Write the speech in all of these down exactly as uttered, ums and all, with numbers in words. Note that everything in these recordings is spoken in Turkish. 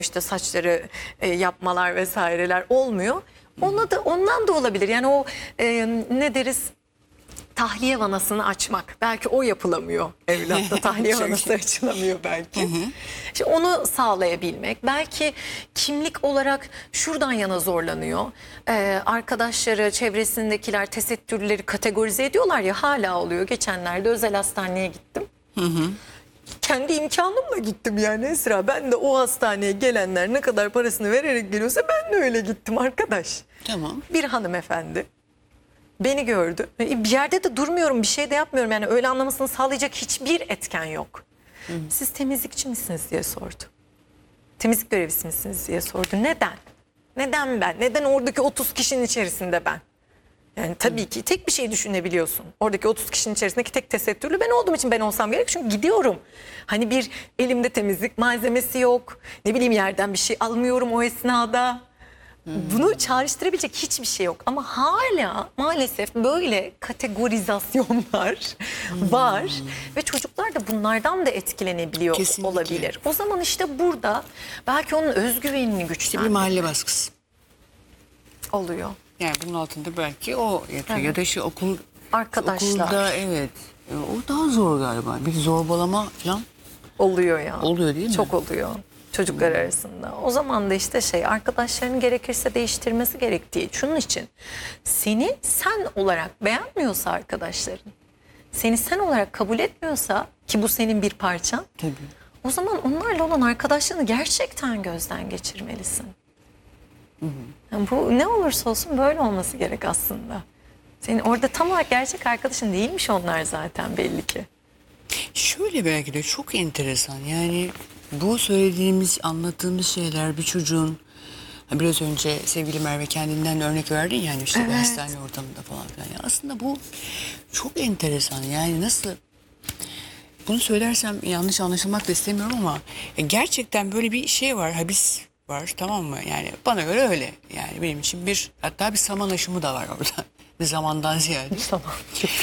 işte saçları e, yapmalar vesaireler olmuyor. Ona da ondan da olabilir. Yani o e, ne deriz? Tahliye vanasını açmak. Belki o yapılamıyor evlatta. Tahliye vanası açılamıyor belki. İşte onu sağlayabilmek. Belki kimlik olarak şuradan yana zorlanıyor. Ee, arkadaşları, çevresindekiler tesettürleri kategorize ediyorlar ya, hala oluyor. Geçenlerde özel hastaneye gittim. Hı hı. Kendi imkanımla gittim yani Esra. Ben de o hastaneye gelenler ne kadar parasını vererek geliyorsa ben de öyle gittim arkadaş. Tamam. Bir hanımefendi beni gördü. Bir yerde de durmuyorum, bir şey de yapmıyorum. Yani öyle anlamasını sağlayacak hiçbir etken yok. Hı. Siz temizlikçi misiniz diye sordu. Temizlik görevlisi misiniz diye sordu. Neden? Neden ben? Neden oradaki otuz kişinin içerisinde ben? Yani tabii ki tek bir şey düşünebiliyorsun. Oradaki otuz kişinin içerisindeki tek tesettürlü ben olduğum için ben olsam gerek. Çünkü gidiyorum. Hani bir elimde temizlik malzemesi yok. Ne bileyim yerden bir şey almıyorum o esnada. Bunu çağrıştırabilecek hiçbir şey yok. Ama hala maalesef böyle kategorizasyonlar var. Ve çocuklar da bunlardan da etkilenebiliyor. Kesinlikle. Olabilir. O zaman işte burada belki onun özgüvenini güçlendiriyor. İşte bir mahalle baskısı oluyor. Yani bunun altında belki o yatıyor. Evet. Ya da işte okul, arkadaşlar. Okulda evet. O daha zor galiba. Bir zorbalama falan oluyor ya. Oluyor değil mi? Çok oluyor. Çocuklar arasında. O zaman da işte şey, arkadaşlarının gerekirse değiştirmesi gerektiği. Şunun için seni sen olarak beğenmiyorsa arkadaşların, seni sen olarak kabul etmiyorsa, ki bu senin bir parçan. Tabii. O zaman onlarla olan arkadaşlığını gerçekten gözden geçirmelisin. Hı hı. Yani bu ne olursa olsun böyle olması gerek aslında. Senin orada tam olarak gerçek arkadaşın değilmiş onlar zaten belli ki. Şöyle belki de çok enteresan yani bu söylediğimiz, anlattığımız şeyler bir çocuğun, biraz önce sevgili Merve kendinden örnek verdin yani işte evet. Bir hastane ortamında falan filan. Yani aslında bu çok enteresan yani nasıl, bunu söylersem yanlış anlaşılmak da istemiyorum ama gerçekten böyle bir şey var, habis var, tamam mı? Yani bana göre öyle yani benim için bir, hatta bir saman aşımı da var orada bir zamandan ziyade. Tamam.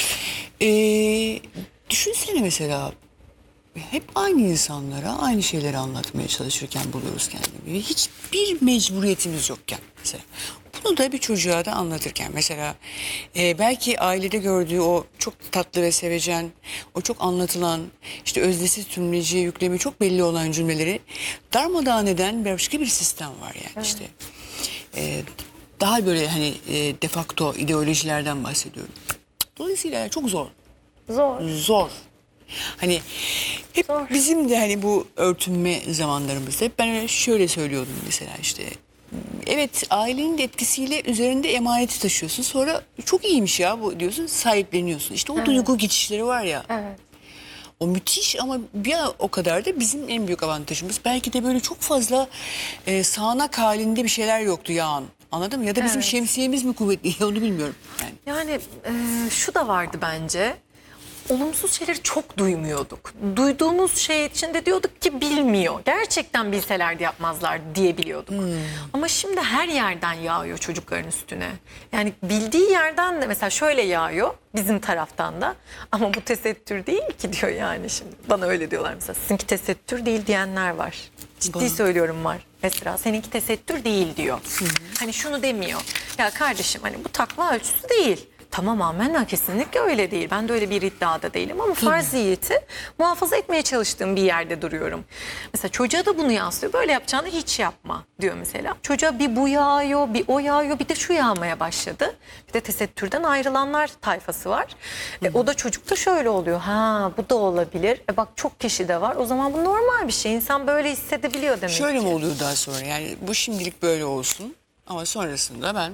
Ee, düşünsene mesela hep aynı insanlara aynı şeyleri anlatmaya çalışırken buluyoruz kendimizi. Hiçbir mecburiyetimiz yokken mesela. Bunu da bir çocuğa da anlatırken mesela e, belki ailede gördüğü o çok tatlı ve sevecen, o çok anlatılan, işte öznesi, tümleci, yüklemi çok belli olan cümleleri darmadağın eden başka bir sistem var yani evet. işte. E, daha böyle hani e, de facto ideolojilerden bahsediyorum. Dolayısıyla çok zor. Zor. Zor. Hani hep zor. Bizim de hani bu örtünme zamanlarımızda hep ben şöyle söylüyordum mesela işte. Evet, ailenin de etkisiyle üzerinde emaneti taşıyorsun. Sonra çok iyiymiş ya bu diyorsun, sahipleniyorsun. İşte o evet. Duygu geçişleri var ya. Evet. O müthiş ama bir o kadar da bizim en büyük avantajımız. Belki de böyle çok fazla e, sağanak halinde bir şeyler yoktu yağan. Anladın mı? Ya da bizim evet. şemsiyemiz mi kuvvetli onu bilmiyorum. Yani, yani e, şu da vardı bence. Olumsuz şeyleri çok duymuyorduk. Duyduğumuz şey için de diyorduk ki bilmiyor. Gerçekten bilselerdi yapmazlar diyebiliyorduk. Hmm. Ama şimdi her yerden yağıyor çocukların üstüne. Yani bildiği yerden de mesela şöyle yağıyor bizim taraftan da. Ama bu tesettür değil ki diyor yani şimdi. Bana öyle diyorlar mesela. Sizinki tesettür değil diyenler var. Ciddi Bana. söylüyorum var. Mesela seninki tesettür değil diyor. Hmm. Hani şunu demiyor. Ya kardeşim hani bu takma ölçüsü değil. Tamam amenna kesinlikle öyle değil. Ben de öyle bir iddiada değilim ama farziyeti muhafaza etmeye çalıştığım bir yerde duruyorum. Mesela çocuğa da bunu yansıtıyor. Böyle yapacağını hiç yapma diyor mesela. Çocuğa bir bu yağıyor, bir o yağıyor, bir de şu yağmaya başladı. Bir de tesettürden ayrılanlar tayfası var. E, o da çocukta şöyle oluyor. Ha bu da olabilir. E, bak çok kişi de var. O zaman bu normal bir şey. İnsan böyle hissedebiliyor demek Şöyle ki. mi oluyor daha sonra? Yani bu şimdilik böyle olsun ama sonrasında ben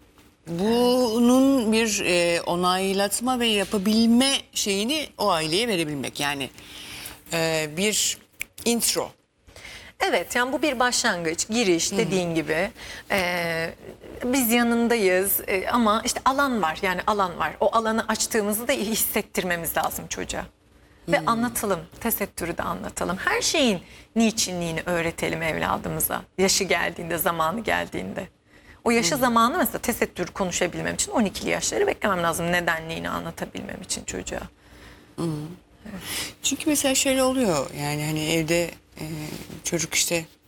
bunun bir e, onaylatma ve yapabilme şeyini o aileye verebilmek. Yani e, bir intro. Evet yani bu bir başlangıç, giriş dediğin Hı-hı. gibi. Ee, biz yanındayız ee, ama işte alan var yani alan var. O alanı açtığımızı da hissettirmemiz lazım çocuğa. Ve Hı-hı. anlatalım, tesettürü de anlatalım. Her şeyin niçinliğini öğretelim evladımıza. Yaşı geldiğinde, zamanı geldiğinde. O yaşı hmm. zamanı mesela tesettür konuşabilmem için on ikili yaşları beklemem lazım. Nedenliğini anlatabilmem için çocuğa. Hmm. Evet. Çünkü mesela şöyle oluyor yani hani evde e, çocuk işte